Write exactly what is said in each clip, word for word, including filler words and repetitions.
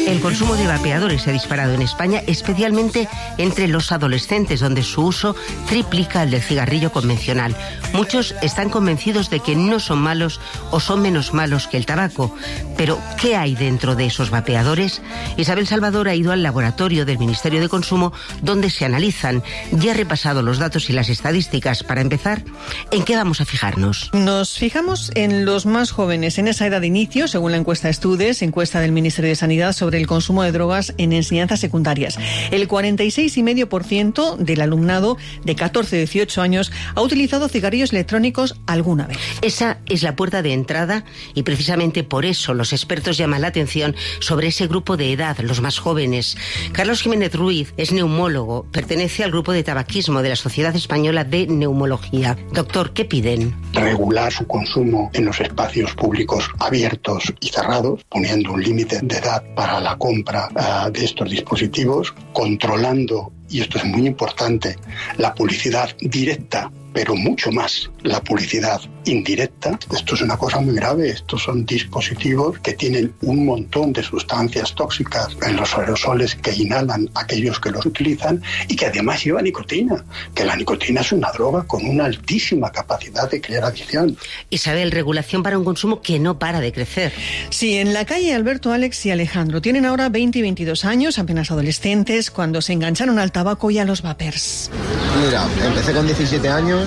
El consumo de vapeadores se ha disparado en España, especialmente entre los adolescentes, donde su uso triplica el del cigarrillo convencional. Muchos están convencidos de que no son malos o son menos malos que el tabaco. Pero, ¿qué hay dentro de esos vapeadores? Isabel Salvador ha ido al laboratorio del Ministerio de Consumo, donde se analizan. Ya ha repasado los datos y las estadísticas. Para empezar, ¿en qué vamos a fijarnos? Nos fijamos en los más jóvenes, en esa edad de inicio, según la encuesta Estudes, encuesta del Ministerio de Sanidad sobre el consumo de drogas en enseñanzas secundarias. El cuarenta y seis coma cinco por ciento del alumnado de catorce a dieciocho años ha utilizado cigarrillos electrónicos alguna vez. Esa es la puerta de entrada y precisamente por eso los expertos llaman la atención sobre ese grupo de edad, los más jóvenes. Carlos Jiménez Ruiz es neumólogo, pertenece al grupo de tabaquismo de la Sociedad Española de Neumología. Doctor, ¿qué piden? Regular su consumo en los espacios públicos abiertos y cerrados, poniendo un límite de edad para la compra uh, de estos dispositivos, controlando, y esto es muy importante, la publicidad directa, pero mucho más la publicidad indirecta. Esto es una cosa muy grave. Estos son dispositivos que tienen un montón de sustancias tóxicas en los aerosoles que inhalan aquellos que los utilizan y que además lleva nicotina, que la nicotina es una droga con una altísima capacidad de crear adicción. Isabel, regulación para un consumo que no para de crecer. Sí, en la calle Alberto, Alex y Alejandro tienen ahora veinte y veintidós años, apenas adolescentes, cuando se engancharon al tabaco y a los vapers. Mira, empecé con diecisiete años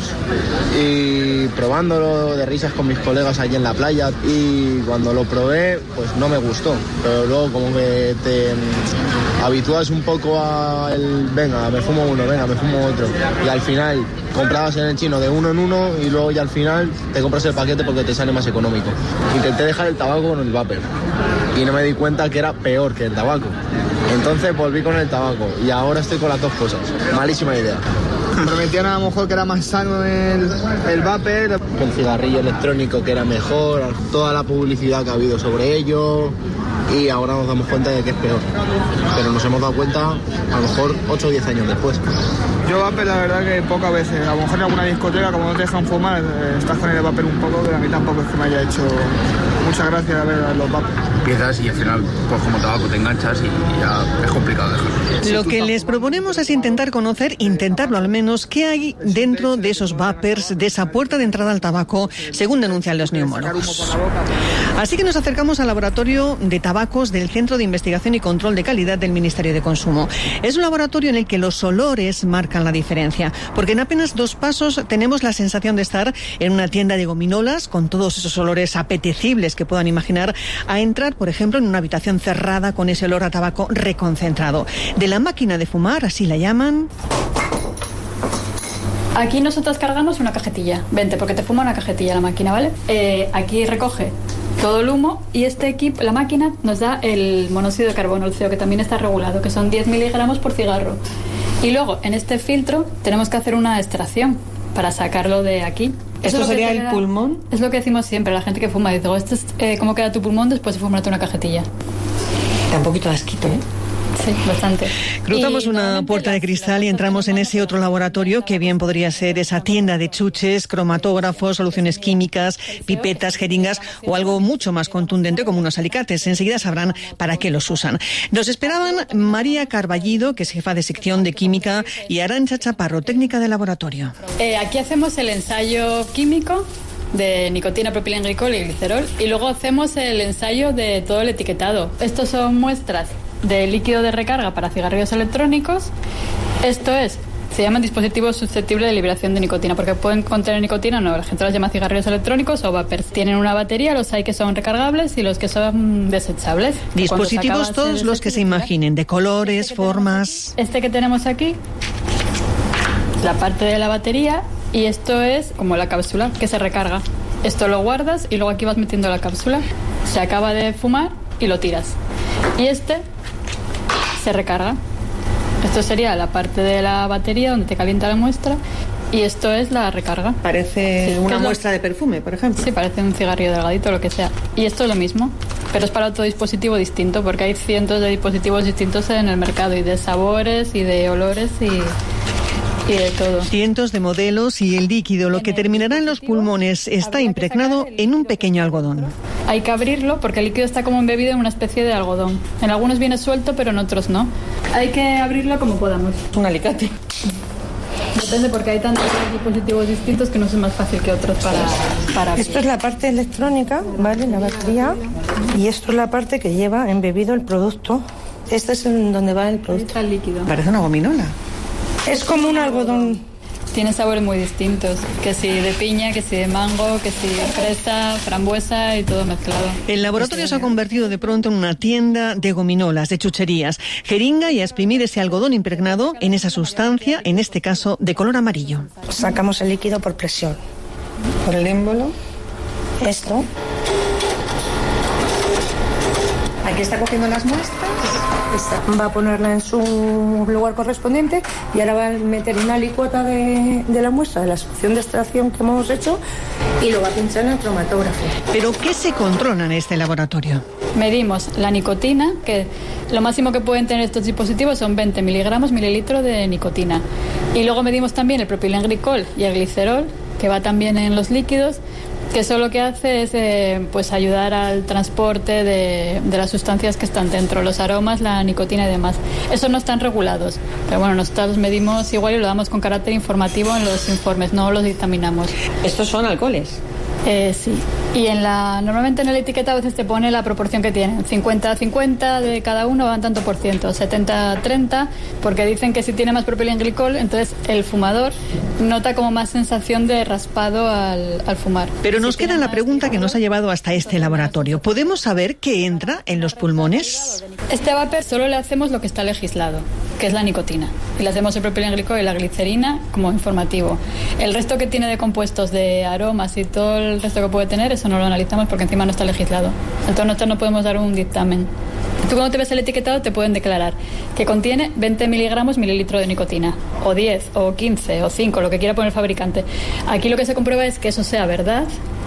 y probándolo de risas con mis colegas allí en la playa, y cuando lo probé pues no me gustó, pero luego como que te habitúas un poco a el venga, me fumo uno, venga, me fumo otro, y al final comprabas en el chino de uno en uno y luego ya al final te compras el paquete porque te sale más económico. Intenté dejar el tabaco con el vapor y no me di cuenta que era peor que el tabaco, entonces volví con el tabaco y ahora estoy con las dos cosas. Malísima idea. Prometían a lo mejor que era más sano el, el vapor. El cigarrillo electrónico que era mejor, toda la publicidad que ha habido sobre ello, y ahora nos damos cuenta de que es peor. Pero nos hemos dado cuenta a lo mejor ocho o diez años después. Yo vapor la verdad que pocas veces. A lo mejor en alguna discoteca, como no te dejan fumar, eh, estás con el vapor un poco, pero a mí tampoco es que me haya hecho mucha gracia ver a los vapors. Empiezas y al final, pues como tabaco te enganchas y ya es complicado dejarlo. Lo que les proponemos es intentar conocer, intentarlo al menos, qué hay dentro de esos vapers, de esa puerta de entrada al tabaco, según denuncian los neumólogos. Así que nos acercamos al laboratorio de tabacos del Centro de Investigación y Control de Calidad del Ministerio de Consumo. Es un laboratorio en el que los olores marcan la diferencia, porque en apenas dos pasos tenemos la sensación de estar en una tienda de gominolas, con todos esos olores apetecibles que puedan imaginar, a entrar, por ejemplo, en una habitación cerrada con ese olor a tabaco reconcentrado. De la máquina de fumar, así la llaman. Aquí nosotros cargamos una cajetilla, vente, porque te fuma una cajetilla la máquina, ¿vale? Eh, aquí recoge todo el humo y este equipo, la máquina, nos da el monóxido de carbono, el C O, que también está regulado, que son diez miligramos por cigarro. Y luego, en este filtro, tenemos que hacer una extracción para sacarlo de aquí. ¿Esto sería el pulmón? Es lo que decimos siempre, la gente que fuma, dice, este es eh, cómo queda tu pulmón después de fumarte una cajetilla. Da un poquito de asquito, ¿eh? Sí, bastante. Cruzamos una puerta de cristal y entramos en ese otro laboratorio que bien podría ser esa tienda de chuches, cromatógrafos, soluciones químicas, pipetas, jeringas o algo mucho más contundente como unos alicates. Enseguida sabrán para qué los usan. Nos esperaban María Carballido, que es jefa de sección de química, y Arantxa Chaparro, técnica de laboratorio. Eh, aquí hacemos el ensayo químico de nicotina, propilenglicol y glicerol, y luego hacemos el ensayo de todo el etiquetado. Estos son muestras de líquido de recarga para cigarrillos electrónicos. Esto es, se llaman dispositivos susceptibles de liberación de nicotina, porque pueden contener nicotina, no, la gente los llama cigarrillos electrónicos o vapers. Tienen una batería, los hay que son recargables y los que son desechables. Dispositivos todos los que se imaginen, de colores, formas. Este que tenemos aquí, la parte de la batería, y esto es como la cápsula que se recarga. Esto lo guardas y luego aquí vas metiendo la cápsula. Se acaba de fumar y lo tiras. Y este se recarga. Esto sería la parte de la batería donde te calienta la muestra y esto es la recarga. Parece sí, una muestra lo... de perfume, por ejemplo. Sí, parece un cigarrillo delgadito, lo que sea. Y esto es lo mismo, pero es para otro dispositivo distinto, porque hay cientos de dispositivos distintos en el mercado y de sabores y de olores y... y de todo. Cientos de modelos y el líquido, lo que terminará en los pulmones, está impregnado en un pequeño algodón. Hay que abrirlo porque el líquido está como embebido en una especie de algodón. En algunos viene suelto, pero en otros no. Hay que abrirlo como podamos. Un alicate. Depende porque hay tantos dispositivos distintos que no es más fácil que otros para, para abrir. Esto es la parte electrónica, ¿vale? La batería. Y esto es la parte que lleva embebido el producto. Este es en donde va el producto. Está el líquido. Parece una gominola. Es como un algodón. Tiene sabores muy distintos, que si de piña, que si de mango, que si de fresa, frambuesa y todo mezclado. El laboratorio se ha convertido de pronto en una tienda de gominolas, de chucherías. Jeringa y a exprimir ese algodón impregnado en esa sustancia, en este caso de color amarillo. Sacamos el líquido por presión. Por el émbolo. Esto. Aquí está cogiendo las muestras. Va a ponerla en su lugar correspondiente y ahora va a meter una licuota de, de la muestra, de la solución de extracción que hemos hecho, y lo va a pinchar en el cromatógrafo. ¿Pero qué se controla en este laboratorio? Medimos la nicotina, que lo máximo que pueden tener estos dispositivos son veinte miligramos mililitro de nicotina. Y luego medimos también el propilenglicol y el glicerol, que va también en los líquidos, que eso lo que hace es eh, pues ayudar al transporte de, de las sustancias que están dentro, los aromas, la nicotina y demás. Esos no están regulados, pero bueno, nosotros los medimos igual y lo damos con carácter informativo en los informes, no los dictaminamos. ¿Estos son alcoholes? Eh, sí, y en la normalmente en el etiqueta a veces te pone la proporción que tienen, cincuenta a cincuenta de cada uno van tanto por ciento, setenta a treinta, porque dicen que si tiene más propilenglicol, entonces el fumador nota como más sensación de raspado al, al fumar. Pero nos si queda la más, pregunta que nos ha llevado hasta este laboratorio. ¿Podemos saber qué entra en los pulmones? Este vapor solo le hacemos lo que está legislado, que es la nicotina, y le hacemos el propilenglicol y la glicerina como informativo. El resto que tiene de compuestos de aromas y todo el resto que puede tener, eso no lo analizamos porque encima no está legislado. Entonces nosotros no podemos dar un dictamen. Tú cuando te ves el etiquetado te pueden declarar que contiene veinte miligramos mililitro de nicotina, o diez, o quince, o cinco, lo que quiera poner el fabricante. Aquí lo que se comprueba es que eso sea verdad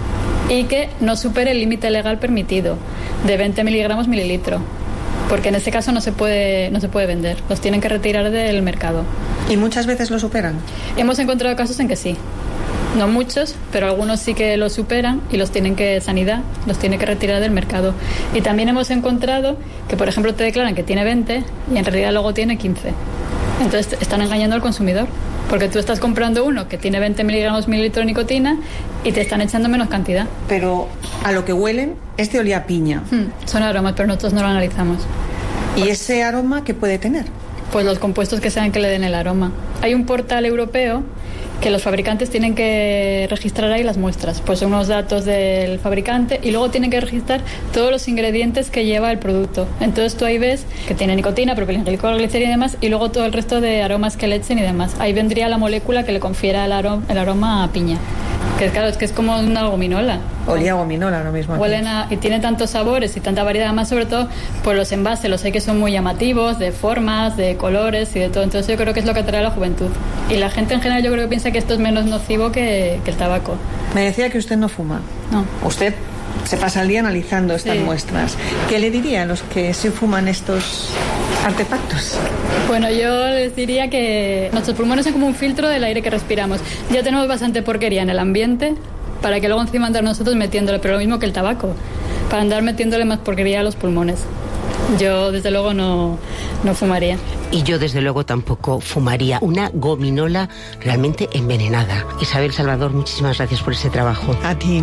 y que no supere el límite legal permitido de veinte miligramos mililitro, porque en ese caso no se puede, no se puede vender, los tienen que retirar del mercado. ¿Y muchas veces lo superan? Hemos encontrado casos en que sí. No muchos, pero algunos sí que los superan y los tienen que, sanidad, los tiene que retirar del mercado. Y también hemos encontrado que, por ejemplo, te declaran que tiene veinte y en realidad luego tiene quince. Entonces están engañando al consumidor, porque tú estás comprando uno que tiene veinte miligramos mililitro de nicotina y te están echando menos cantidad. Pero a lo que huelen, este olía a piña. Hmm, son aromas, pero nosotros no lo analizamos. ¿Y ese aroma qué puede tener? Pues los compuestos que sean que le den el aroma. Hay un portal europeo que los fabricantes tienen que registrar ahí las muestras, pues son unos datos del fabricante y luego tienen que registrar todos los ingredientes que lleva el producto. Entonces tú ahí ves que tiene nicotina, propilenglicol, glicerina y demás, y luego todo el resto de aromas que le echen y demás. Ahí vendría la molécula que le confiera el aroma, el aroma a piña. Que claro, es que es como una gominola. Olía a gominola lo mismo. Huelen a, y tiene tantos sabores y tanta variedad, además sobre todo por los envases, los hay que son muy llamativos, de formas, de colores y de todo. Entonces yo creo que es lo que atrae a la juventud. Y la gente en general yo creo que piensa que esto es menos nocivo que, que el tabaco. Me decía que usted no fuma. No. Usted se pasa el día analizando estas sí. muestras. ¿Qué le diría a los que sí fuman estos artefactos? Bueno, yo les diría que nuestros pulmones son como un filtro del aire que respiramos. Ya tenemos bastante porquería en el ambiente para que luego encima andar nosotros metiéndole, pero lo mismo que el tabaco, para andar metiéndole más porquería a los pulmones. Yo desde luego no, no fumaría. Y yo desde luego tampoco fumaría una gominola realmente envenenada. Isabel Salvador, muchísimas gracias por ese trabajo. A ti.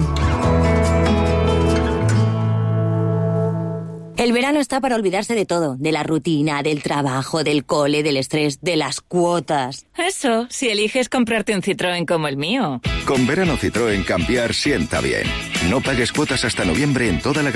El verano está para olvidarse de todo, de la rutina, del trabajo, del cole, del estrés, de las cuotas. Eso, si eliges comprarte un Citroën como el mío. Con verano Citroën cambiar sienta bien. No pagues cuotas hasta noviembre en toda la